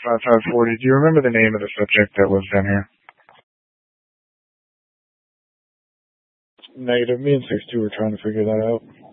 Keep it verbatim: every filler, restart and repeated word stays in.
five five forty. Do you remember the name of the subject that lives down here? Negative. Me and six two were trying to figure that out.